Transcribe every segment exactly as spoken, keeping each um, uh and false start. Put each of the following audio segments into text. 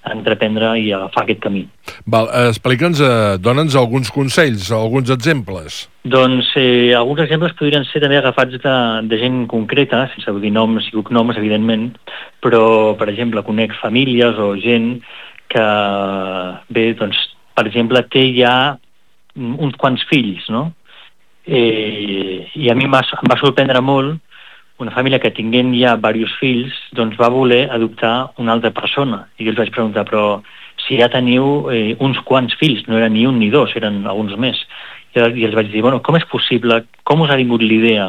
entreprendre i agafar aquest camí. Val, explica'ns, eh, dona'ns alguns consells, alguns exemples. Doncs eh, alguns exemples podrien ser també agafats de, de gent concreta, sense dir noms i cognoms, evidentment, però, per exemple, conec famílies o gent que, bé, doncs, per exemple, té ja uns quants fills, no? Eh, I a mi em va, em va sorprendre molt una família que tinguent ja diversos fills, doncs va voler adoptar una altra persona. I jo els vaig preguntar, però si ja teniu eh, uns quants fills, no eren ni un ni dos, eren alguns més. I, i els vaig dir, bueno, com és possible, com us ha vingut l'idea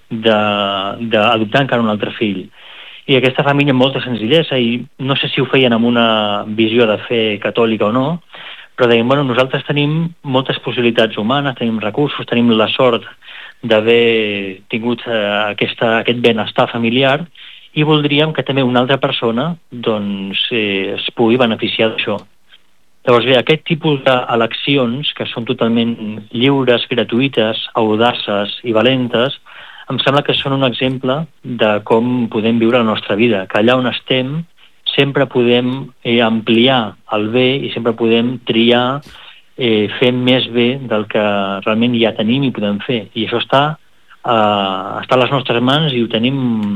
d'adoptar encara un altre fill? I aquesta família amb molta senzillesa, i no sé si ho feien amb una visió de fe catòlica o no, però deien, bueno, nosaltres tenim moltes possibilitats humanes, tenim recursos, tenim la sort d'haver tingut eh, aquesta, aquest benestar familiar i voldríem que també una altra persona doncs, eh, es pugui beneficiar d'això. Llavors bé, aquest tipus d'eleccions que són totalment lliures, gratuïtes, audaces i valentes, em sembla que són un exemple de com podem viure la nostra vida, que allà on estem sempre podem eh, ampliar el bé i sempre podem triar eh, fer més bé del que realment ja tenim i podem fer. I això està, eh, està a les nostres mans i ho tenim,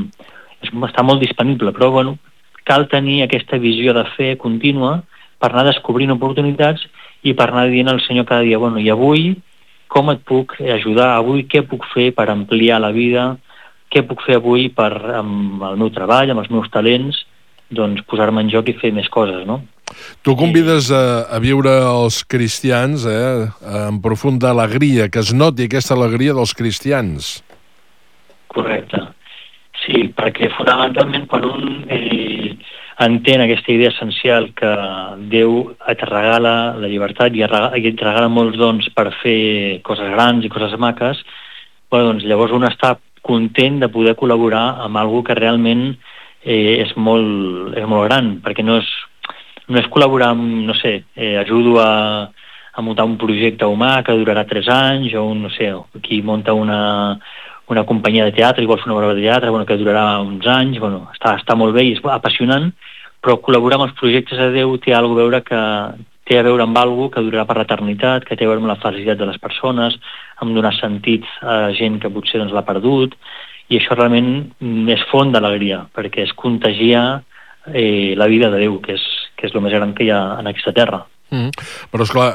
està molt disponible, però bueno, cal tenir aquesta visió de fe contínua per anar descobrint oportunitats i per anar dient al Senyor cada dia, bueno, i avui com et puc ajudar, avui què puc fer per ampliar la vida, què puc fer avui per, amb el meu treball, amb els meus talents, doncs posar-me en joc i fer més coses, no? Tu convides a, a viure els cristians eh, amb profunda alegria, que es noti aquesta alegria dels cristians. Correcte. Sí, perquè fonamentalment quan un eh, entén aquesta idea essencial que Déu et regala la llibertat i et regala molts dons per fer coses grans i coses maques, bueno, doncs llavors un està content de poder col·laborar amb alguna que realment eh, és, molt, és molt gran, perquè no és, no és col·laborar amb, no sé, eh, ajudo a, a muntar un projecte humà que durarà tres anys, o un, no sé, qui munta una, una companyia de teatre i vol fer una obra de teatre, bueno, que durarà uns anys, bueno, està, està molt bé i és apassionant, però col·laborar amb els projectes de Déu té alguna a veure que té a veure amb alguna que durarà per l'eternitat, que té a veure amb la felicitat de les persones, amb donar sentit a gent que potser doncs, l'ha perdut, i això realment és font d'alegria, perquè es contagia eh, la vida de Déu, que és, que és el més gran que hi ha en aquesta terra. Mm. Però, esclar,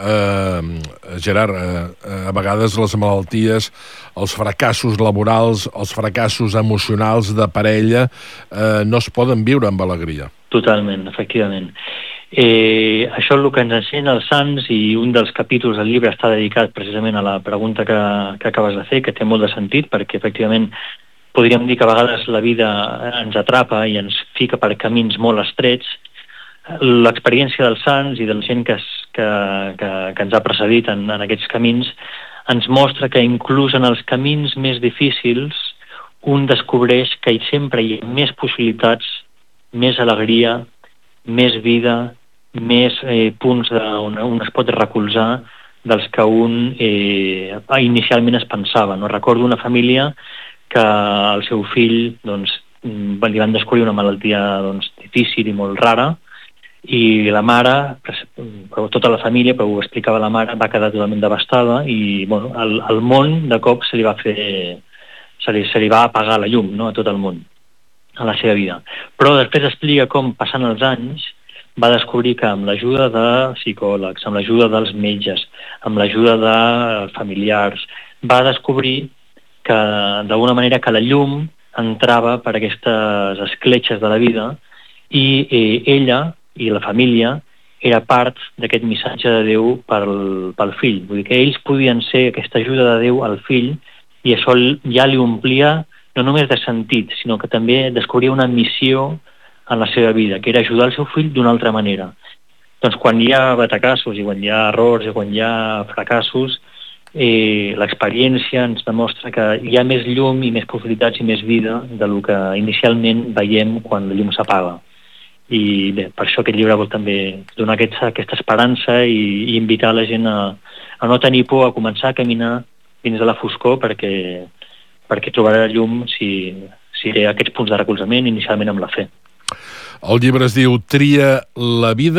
eh, Gerard, eh, a vegades les malalties, els fracassos laborals, els fracassos emocionals de parella, eh, no es poden viure amb alegria. Totalment, efectivament. Eh, això és el que ens ensenya els sants, i un dels capítols del llibre està dedicat precisament a la pregunta que, que acabes de fer, que té molt de sentit, perquè efectivament podríem dir que a vegades la vida ens atrapa i ens fica per camins molt estrets. L'experiència dels sants i de la gent que, que, que, que ens ha precedit en, en aquests camins ens mostra que inclús en els camins més difícils un descobreix que hi sempre hi ha més possibilitats, més alegria, més vida, més eh, punts on, on es pot recolzar dels que un eh, inicialment es pensava. No? Recordo una família que el seu fill doncs, li van descobrir una malaltia doncs, difícil i molt rara, i la mare, però tota la família, però ho explicava la mare, va quedar totalment devastada i bueno, el, el món de cop se li va fer se li, se li va apagar la llum, no?, a tot el món, a la seva vida. Però després explica com, passant els anys, va descobrir que amb l'ajuda de psicòlegs, amb l'ajuda dels metges, amb l'ajuda de familiars, va descobrir que d'alguna manera que la llum entrava per aquestes escletxes de la vida i eh, ella i la família era part d'aquest missatge de Déu pel, pel fill. Vull dir que ells podien ser aquesta ajuda de Déu al fill i això ja li omplia no només de sentit, sinó que també descobria una missió en la seva vida, que era ajudar el seu fill d'una altra manera. Doncs quan hi ha batacassos i quan hi ha errors i quan hi ha fracassos, eh, l'experiència ens demostra que hi ha més llum i més possibilitats i més vida del que inicialment veiem quan la llum s'apaga. I bé, per això aquest llibre vol també donar aquesta, aquesta esperança i, i invitar la gent a, a no tenir por, a començar a caminar dins de la foscor perquè, perquè trobarà llum si, si té aquests punts de recolzament inicialment amb la fe. El llibre es diu Tria la vida.